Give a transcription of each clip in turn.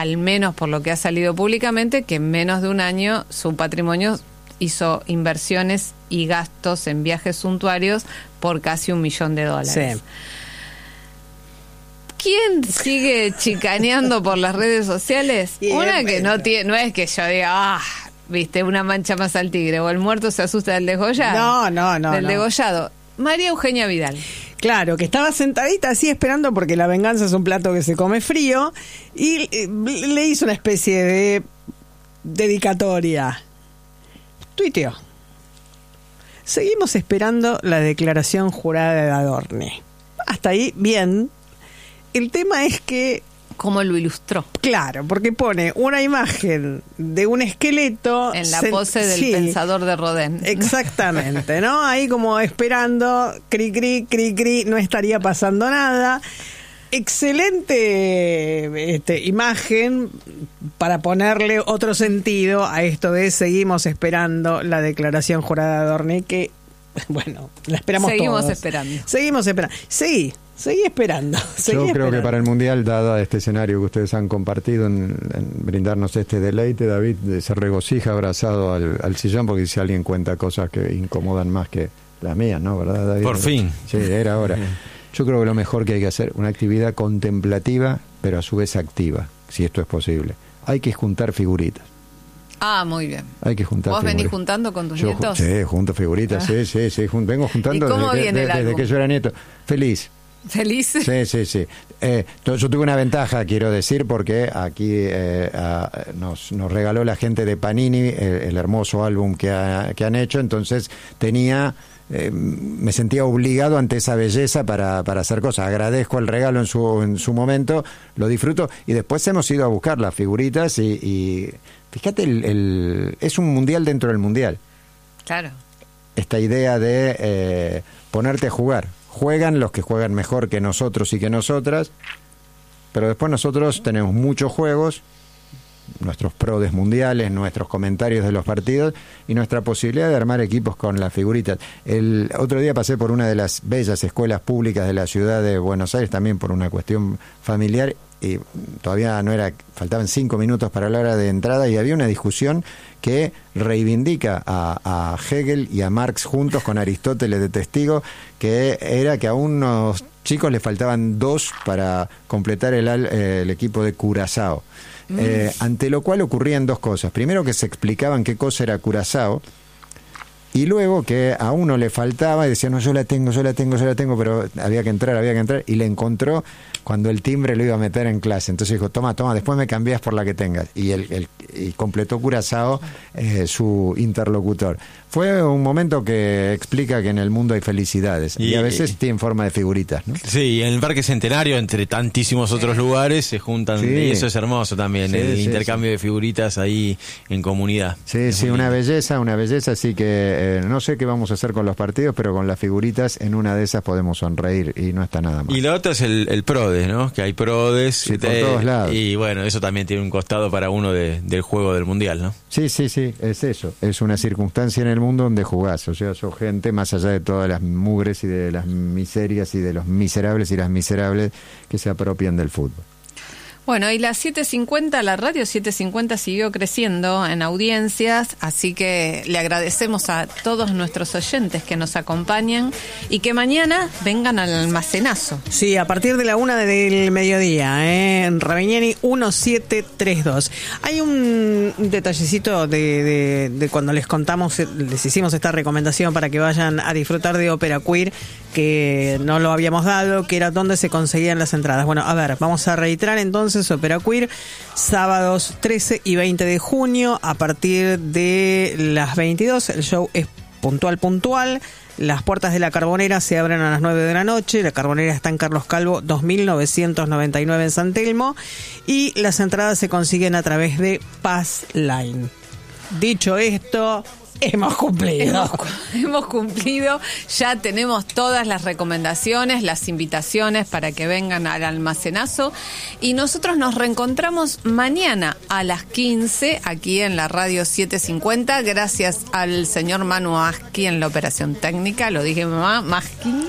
al menos por lo que ha salido públicamente, que en menos de un año su patrimonio hizo inversiones y gastos en viajes suntuarios por casi $1 millón. Sí. ¿Quién sigue chicaneando por las redes sociales? Una que no es que yo diga, viste, una mancha más al tigre, o el muerto se asusta del degollado. No. Del degollado. María Eugenia Vidal. Claro, que estaba sentadita así esperando porque la venganza es un plato que se come frío, y le hizo una especie de dedicatoria. Tuiteó: seguimos esperando la declaración jurada de Adorni. Hasta ahí, bien. El tema es que... ¿Cómo lo ilustró? Claro, porque pone una imagen de un esqueleto... En la pose del pensador de Rodin. Exactamente, ¿no? Ahí como esperando, cri, no estaría pasando nada. Excelente imagen para ponerle otro sentido a esto de seguimos esperando la declaración jurada de Adorni, que, bueno, la esperamos todos. Seguimos esperando. Seguí esperando. Yo creo que para el Mundial, dada este escenario que ustedes han compartido en brindarnos este deleite, David se regocija abrazado al sillón, porque si alguien cuenta cosas que incomodan más que las mías, ¿no? ¿Verdad, David? Por fin. Sí, era hora. Yo creo que lo mejor que hay que hacer, una actividad contemplativa, pero a su vez activa, si esto es posible. Hay que juntar figuritas. Muy bien. Hay que juntar. ¿Vos venís juntando con tus nietos? Sí, junto figuritas, sí. Vengo juntando desde que yo era nieto. ¿Feliz? Sí. Yo tuve una ventaja, quiero decir, porque aquí nos regaló la gente de Panini el hermoso álbum que han hecho, entonces me sentía obligado ante esa belleza para hacer cosas. Agradezco el regalo en su momento, lo disfruto, y después hemos ido a buscar las figuritas y fíjate, es un mundial dentro del mundial. Claro. Esta idea de ponerte a jugar. Juegan los que juegan mejor que nosotros y que nosotras, pero después nosotros tenemos muchos juegos, nuestros prodes mundiales, nuestros comentarios de los partidos y nuestra posibilidad de armar equipos con las figuritas. El otro día pasé por una de las bellas escuelas públicas de la ciudad de Buenos Aires, también por una cuestión familiar, y todavía faltaban 5 minutos para la hora de entrada, y había una discusión que reivindica a Hegel y a Marx juntos con Aristóteles de testigo, que era que a unos chicos le faltaban 2 para completar el equipo de Curazao. Ante lo cual ocurrían 2 cosas. Primero, que se explicaban qué cosa era Curazao, y luego que a uno le faltaba y decía, no, yo la tengo, pero había que entrar, y le encontró cuando el timbre lo iba a meter en clase. Entonces dijo, toma, después me cambias por la que tengas. Y y completó Curazao, su interlocutor. Fue un momento que explica que en el mundo hay felicidades, y a veces tienen forma de figuritas, ¿no? Sí, en el Parque Centenario, entre tantísimos otros lugares, se juntan, y eso es hermoso también, el intercambio de figuritas ahí en comunidad. Sí, una belleza, así que no sé qué vamos a hacer con los partidos, pero con las figuritas en una de esas podemos sonreír, y no está nada mal. Y la otra es el PRODES, ¿no? Que hay PRODES por todos lados. Y bueno, eso también tiene un costado para uno del juego del Mundial, ¿no? Sí, es eso, es una circunstancia en el mundo donde jugás, o sea, sos gente más allá de todas las mugres y de las miserias y de los miserables y las miserables que se apropian del fútbol. Bueno, y las 7:50, la radio 7:50 siguió creciendo en audiencias, así que le agradecemos a todos nuestros oyentes que nos acompañan y que mañana vengan al Almacenazo. Sí, a partir de la 1 del mediodía, en Ravignani 1732. Hay un detallecito de cuando les hicimos esta recomendación para que vayan a disfrutar de Ópera Queer, que no lo habíamos dado, que era donde se conseguían las entradas. Bueno, a ver, vamos a reiterar entonces. Ópera Queer, sábados 13 y 20 de junio, a partir de las 22, el show es puntual. Las puertas de la Carbonera se abren a las 9 de la noche. La Carbonera está en Carlos Calvo 2999 en San Telmo, y las entradas se consiguen a través de Passline. Dicho esto, hemos cumplido. Hemos cumplido. Ya tenemos todas las recomendaciones, las invitaciones para que vengan al Almacenazo. Y nosotros nos reencontramos mañana a las 15 aquí en la radio 750. Gracias al señor Manu Asqui en la operación técnica. Lo dije, Masqui.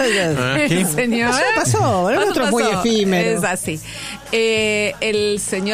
El señor. Eso pasó. El otro es muy efímero. Es así. El señor